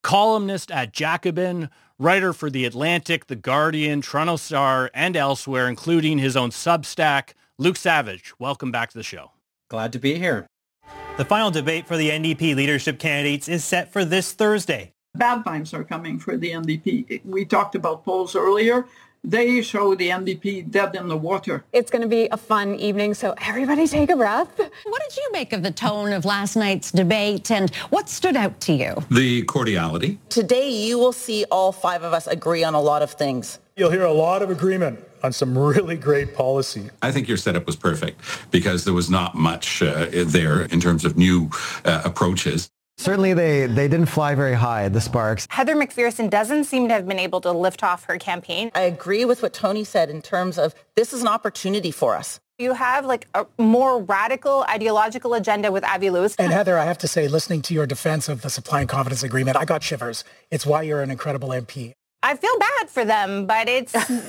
columnist at Jacobin, writer for The Atlantic, The Guardian, Toronto Star, and elsewhere, including his own Substack. Luke Savage, welcome back to the show. Glad to be here. The final debate for the NDP leadership candidates is set for this Thursday. Bad times are coming for the NDP. We talked about polls earlier. They show the NDP dead in the water. It's going to be a fun evening, so everybody take a breath. What did you make of the tone of last night's debate, and what stood out to you? The cordiality. Today, you will see all five of us agree on a lot of things. You'll hear a lot of agreement on some really great policy. I think your setup was perfect because there was not much there in terms of new approaches. Certainly they didn't fly very high, the sparks. Heather McPherson doesn't seem to have been able to lift off her campaign. I agree with what Tony said in terms of this is an opportunity for us. You have like a more radical ideological agenda with Avi Lewis. And Heather, I have to say, listening to your defense of the supply and confidence agreement, I got shivers. It's why you're an incredible MP. I feel bad for them, but it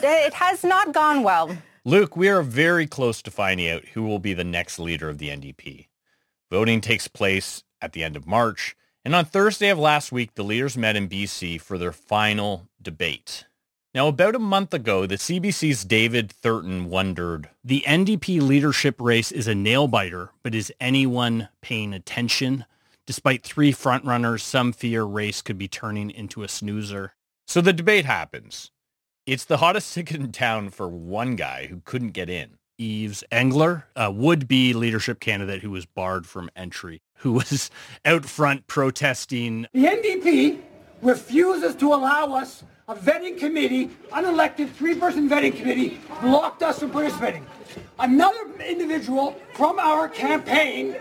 has not gone well. Luke, we are very close to finding out who will be the next leader of the NDP. Voting takes place at the end of March, and on Thursday of last week, the leaders met in BC for their final debate. Now, about a month ago, the CBC's David Thurton wondered, the NDP leadership race is a nail-biter, but is anyone paying attention? Despite three frontrunners, some fear race could be turning into a snoozer. So the debate happens. It's the hottest ticket in town for one guy who couldn't get in. Yves Engler, a would-be leadership candidate who was barred from entry, who was out front protesting. The NDP refuses to allow us a vetting committee, unelected three-person vetting committee, blocked us from participating. Another individual from our campaign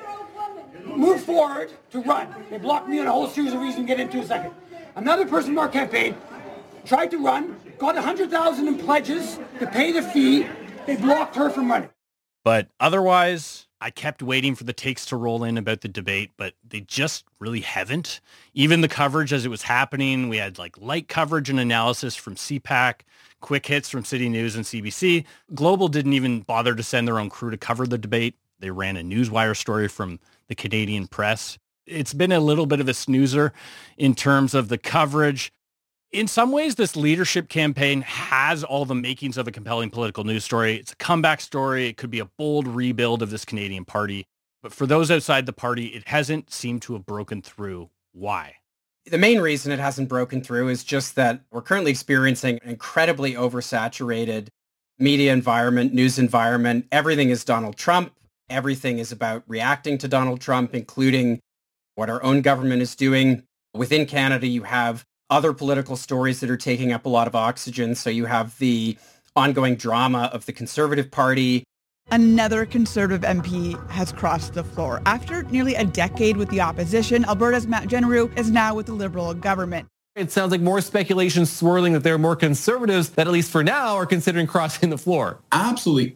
moved forward to run. They blocked me on a whole series of reasons we'll get into in a second. Another person from our campaign tried to run, got $100,000 in pledges to pay the fee. They blocked her from running. But otherwise, I kept waiting for the takes to roll in about the debate, but they just really haven't. Even the coverage as it was happening, we had light coverage and analysis from CPAC, quick hits from City News and CBC. Global didn't even bother to send their own crew to cover the debate. They ran a Newswire story from the Canadian Press. It's been a little bit of a snoozer in terms of the coverage. In some ways, this leadership campaign has all the makings of a compelling political news story. It's a comeback story. It could be a bold rebuild of this Canadian party. But for those outside the party, it hasn't seemed to have broken through. Why? The main reason it hasn't broken through is just that we're currently experiencing an incredibly oversaturated media environment, news environment. Everything is Donald Trump. Everything is about reacting to Donald Trump, including what our own government is doing. Within Canada, you have other political stories that are taking up a lot of oxygen. So you have the ongoing drama of the Conservative Party. Another Conservative MP has crossed the floor. After nearly a decade with the opposition, Alberta's Matt Genereux is now with the Liberal government. It sounds like more speculation swirling that there are more Conservatives that, at least for now, are considering crossing the floor. Absolutely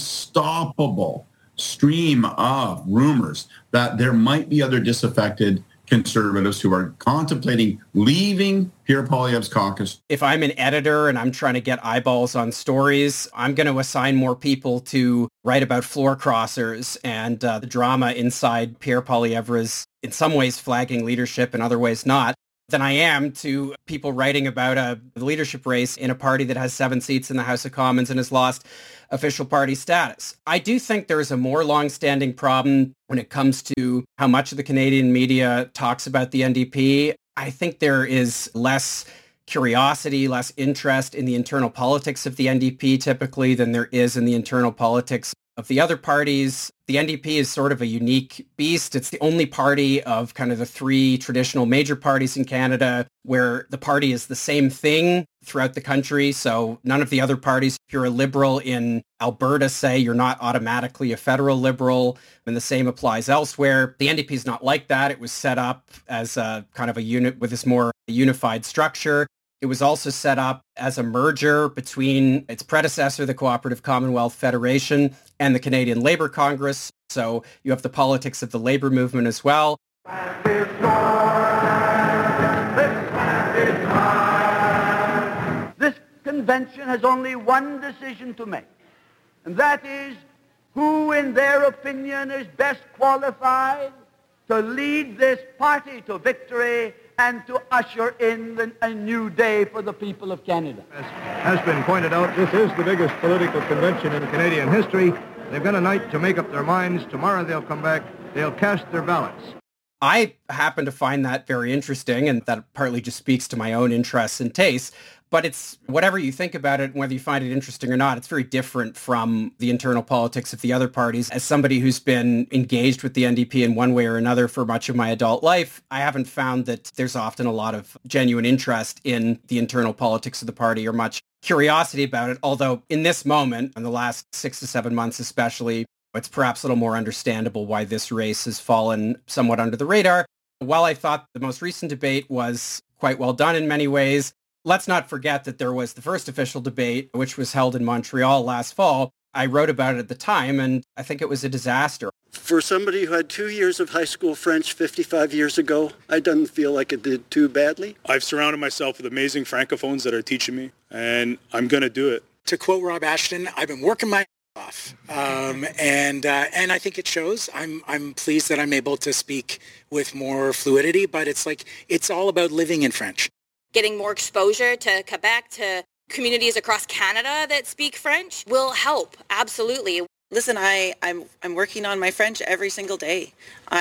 unstoppable stream of rumors that there might be other disaffected Conservatives who are contemplating leaving Pierre Poilievre's caucus. If I'm an editor and I'm trying to get eyeballs on stories, I'm going to assign more people to write about floor crossers and the drama inside Pierre Poilievre's, in some ways, flagging leadership, in other ways not, than I am to people writing about a leadership race in a party that has 7 seats in the House of Commons and has lost official party status. I do think there's a more long-standing problem when it comes to how much of the Canadian media talks about the NDP. I think there is less curiosity, less interest in the internal politics of the NDP typically than there is in the internal politics of the other parties. The NDP is sort of a unique beast. It's the only party of kind of the 3 traditional major parties in Canada where the party is the same thing throughout the country. So none of the other parties, if you're a Liberal in Alberta, say, you're not automatically a federal Liberal, and the same applies elsewhere. The NDP is not like that. It was set up as a kind of a unit with this more unified structure. It was also set up as a merger between its predecessor, the Cooperative Commonwealth Federation, and the Canadian Labour Congress. So you have the politics of the labour movement as well. This convention has only one decision to make, and that is who, in their opinion, is best qualified to lead this party to victory and to usher in a new day for the people of Canada. As has been pointed out, this is the biggest political convention in Canadian history. They've got a night to make up their minds. Tomorrow they'll come back. They'll cast their ballots. I happen to find that very interesting, and that partly just speaks to my own interests and tastes. But it's whatever you think about it, and whether you find it interesting or not, it's very different from the internal politics of the other parties. As somebody who's been engaged with the NDP in one way or another for much of my adult life, I haven't found that there's often a lot of genuine interest in the internal politics of the party or much curiosity about it. Although in this moment, in the last 6 to 7 months especially, it's perhaps a little more understandable why this race has fallen somewhat under the radar. While I thought the most recent debate was quite well done in many ways, let's not forget that there was the first official debate, which was held in Montreal last fall. I wrote about it at the time, and I think it was a disaster. For somebody who had 2 years of high school French 55 years ago, I don't feel like it did too badly. I've surrounded myself with amazing francophones that are teaching me, and I'm going to do it. To quote Rob Ashton, I've been working my off, and I think it shows. I'm pleased that I'm able to speak with more fluidity, but it's all about living in French. Getting more exposure to Quebec, to communities across Canada that speak French will help, absolutely. Listen, I'm working on my French every single day.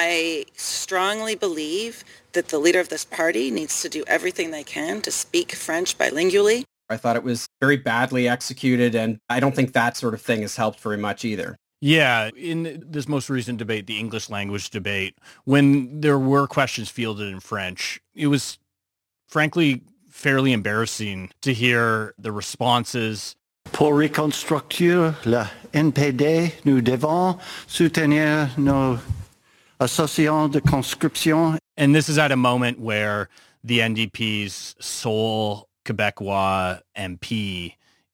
I strongly believe that the leader of this party needs to do everything they can to speak French bilingually. I thought it was very badly executed, and I don't think that sort of thing has helped very much either. Yeah, in this most recent debate, the English language debate, when there were questions fielded in French, it was frankly fairly embarrassing to hear the responses. Pour reconstruire le NPD, nous devons soutenir nos associations de conscription. And this is at a moment where the NDP's sole Quebecois MP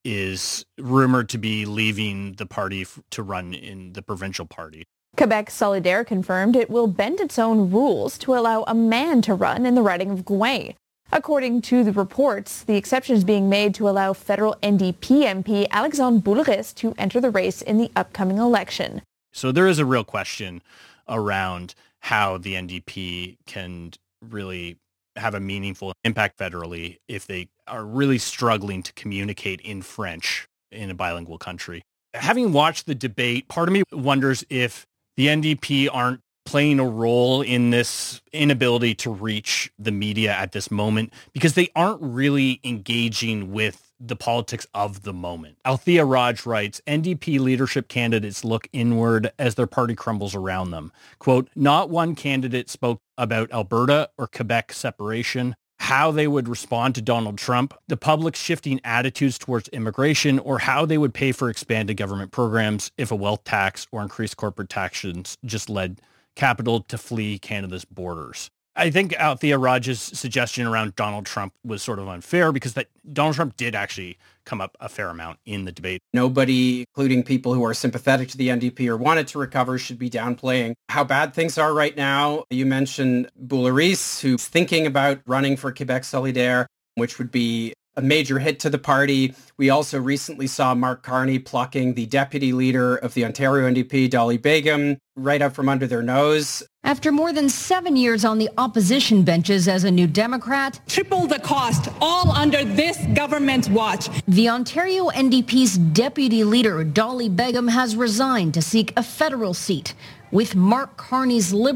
is rumored to be leaving the party to run in the provincial party. Quebec Solidaire confirmed it will bend its own rules to allow a man to run in the riding of Gouin. According to the reports, the exception is being made to allow federal NDP MP Alexandre Boulris to enter the race in the upcoming election. So there is a real question around how the NDP can really have a meaningful impact federally if they are really struggling to communicate in French in a bilingual country. Having watched the debate, part of me wonders if the NDP aren't playing a role in this inability to reach the media at this moment because they aren't really engaging with the politics of the moment. Althea Raj writes, NDP leadership candidates look inward as their party crumbles around them. Quote, not one candidate spoke about Alberta or Quebec separation, how they would respond to Donald Trump, the public's shifting attitudes towards immigration, or how they would pay for expanded government programs if a wealth tax or increased corporate taxes just led capital to flee Canada's borders. I think Althea Raj's suggestion around Donald Trump was sort of unfair because that Donald Trump did actually come up a fair amount in the debate. Nobody, including people who are sympathetic to the NDP or wanted to recover, should be downplaying how bad things are right now. You mentioned Boulris, who's thinking about running for Quebec Solidaire, which would be a major hit to the party. We also recently saw Mark Carney plucking the deputy leader of the Ontario NDP, Dolly Begum, right up from under their nose. After more than 7 years on the opposition benches as a New Democrat, triple the cost, all under this government's watch. The Ontario NDP's deputy leader, Dolly Begum, has resigned to seek a federal seat, with Mark Carney's Liberal